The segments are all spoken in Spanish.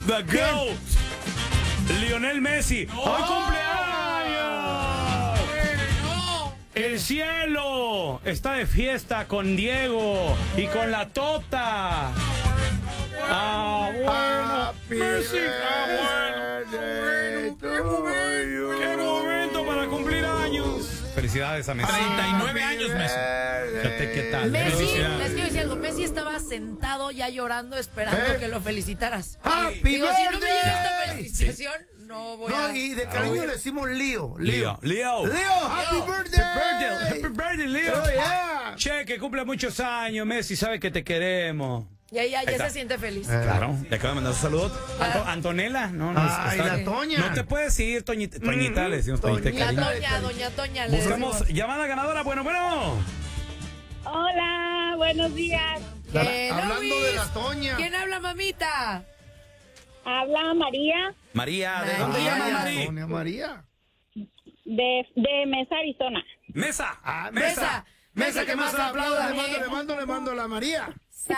The GOAT, Lionel Messi. ¡Hoy cumpleaños! El cielo está de fiesta con Diego y con la Tota. Bueno. Messi. ¡Qué momento para cumplir años! Felicidades a Messi. 39 años, Messi. Fíjate qué tal. Messi, les quiero decir algo. Messi estaba sentado ya llorando esperando que lo felicitaras. ¡Happy Digo, si no me llega birthday! esta felicitación, no voy a... No, y de cariño le decimos Leo. Leo. Happy birthday. Happy birthday, Leo. Oh, yeah. Che, que cumple muchos años, Messi, sabe que te queremos. Ya está. se siente feliz. Claro, le acabo de mandar un saludo. Antonella, no, Ay, está- la Toña. No te puedes ir, Toñita, le decimos Toñita. La cariño. Toña, doña Toña. le Buscamos decimos. llamada ganadora, bueno. Hola, buenos días. Hablando Luis, de la Toña. ¿Quién habla, mamita? Habla María María, ¿de María. dónde llama Ay, Mari? Antonia María. de Mesa, Arizona. Mesa. Mesa, que más aplauda. Le mando a la María.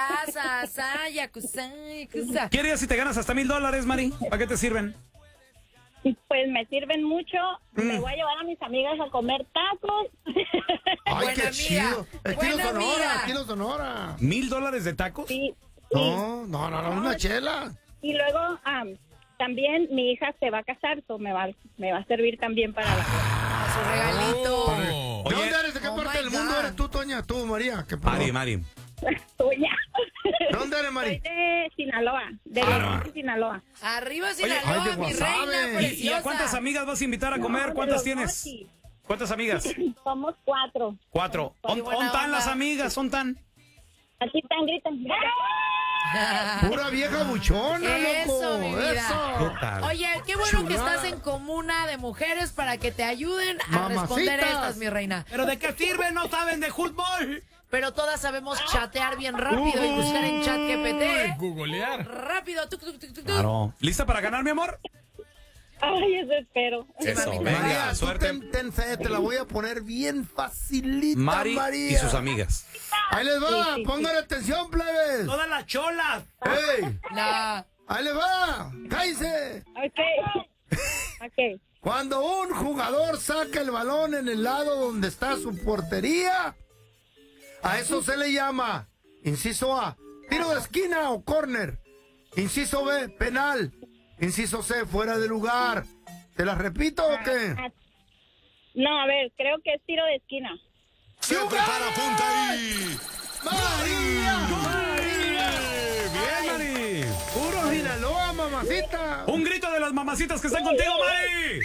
Yakuza. ¿Qué harías si te ganas hasta $1,000, Mari? ¿Para qué te sirven? Pues me sirven mucho. Me voy a llevar a mis amigas a comer tacos. Ay, Buena qué amiga. chido. Estilo Buena Sonora, amiga. estilo Sonora. $1,000 de tacos? Sí. No, una chela. Y luego también mi hija se va a casar, so me va a servir también para la... Su regalito. Oh. ¿De Oye. dónde eres? ¿De qué Oh, parte my del mundo God. eres tú, Toña? Tú, María. Mari. tuya. ¿De dónde eres, Soy Mari? de Sinaloa, de Sinaloa. Arriba ay, Sinaloa, de mi Guasave. reina ¿Y preciosa. a cuántas amigas vas a invitar a comer? No, ¿Cuántas de los tienes? Mochis. ¿Cuántas amigas? Somos 4. 4. Qué buena ¿Dónde están las onda. amigas? ¿Son tan? Aquí están, gritan. Pura vieja buchona, Eso, loco. mi vida. Eso. tal? Oye, qué bueno que Chulada. estás en comuna de mujeres para que te ayuden a Mamacitas. responder estas, mi reina. ¿Pero de qué sirve? ¿No saben de fútbol? Pero todas sabemos chatear bien rápido y buscar en chat GPT. Googlear. Rápido. Tuc. Claro. ¿Lista para ganar, mi amor? Ay, eso espero. Eso, mamita. venga, María, tú suerte. ten fe, te la voy a poner bien facilita, Mari María. y sus amigas. Ahí les va, Sí. pongan atención, plebes. Todas las cholas. ¡Ey! La... Ahí les va, cállense. Ok. Cuando un jugador saca el balón en el lado donde está su portería, a eso se le llama, inciso A, tiro de esquina o córner. Inciso B, penal. Inciso C, fuera de lugar. ¿Te las repito o qué? No, a ver, creo que es tiro de esquina. ¡Se prepara, punta ahí! ¡María! Bien, Mari. ¡Puro Sinaloa, mamacita! Un grito de las mamacitas que están contigo, Mari.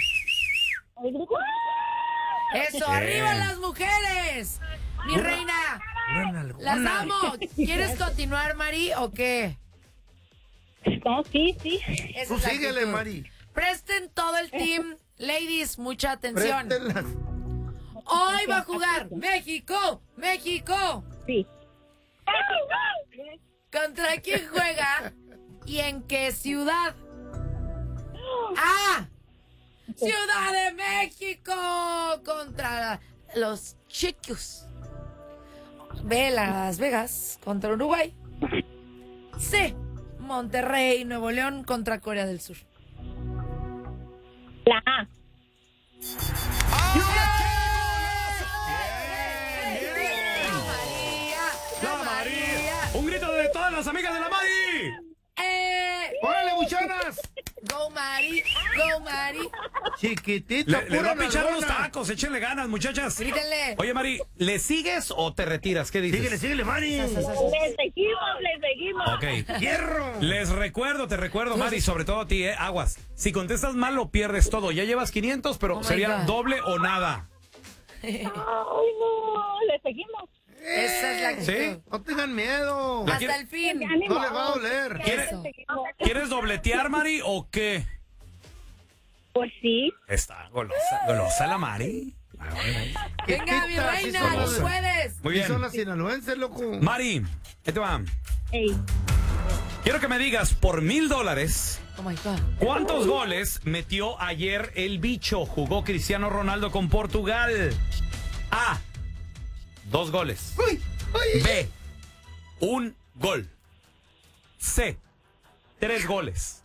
Eso, arriba las mujeres. Mi reina, las amo. ¿Quieres continuar, Mari, o qué? No, sí. Esa Tú es la síguele, actitud. Mari. Presten todo el team. Ladies, mucha atención. Préstenlas. Hoy va a jugar México. Sí. ¿Contra quién juega? ¿Y en qué ciudad? ¡Ah! ¡Ciudad de México! Contra los Chicos. B, Las Vegas contra Uruguay. C, Monterrey, Nuevo León contra Corea del Sur. La A. La María. Un grito de todas las amigas de la Mari. ¡Órale, buchonas! Go Mari. Chiquitita, Le va pura a pichar los nalgona. tacos, échenle ganas, muchachas. Grítenle. Oye, Mari, ¿le sigues o te retiras? ¿Qué dices? Síguele, Mari. Le seguimos. Ok. ¡Hierro! Te recuerdo, Mari, sobre todo a ti, aguas. Si contestas mal, lo pierdes todo. Ya llevas 500, pero Oh my sería God. doble o nada. Ay, no, le seguimos. Esa es la actitud. ¿Sí? No tengan miedo. La Hasta quiere- el fin. Ya ni No le modo. va a doler. ¿Quieres, Eso. ¿Quieres dobletear, Mari, o qué? Pues sí. Está golosa la Mari. Venga, mi Chiquita, reina, sí tú son- puedes. Muy Sí son bien. las sinaloenses, loco. Mari, ahí te va. Ey. Quiero que me digas, por $1,000, Oh my God. ¿cuántos goles metió ayer el bicho? Jugó Cristiano Ronaldo con Portugal. A, 2 goles. ¡Uy! ¡Uy! B, 1 gol. C, 3 goles.